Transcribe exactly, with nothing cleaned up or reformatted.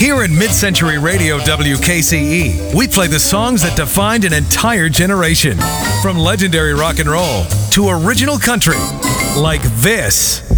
Here at Mid-Century Radio W K C E, we play the songs that defined an entire generation. From legendary rock and roll to original country, like this.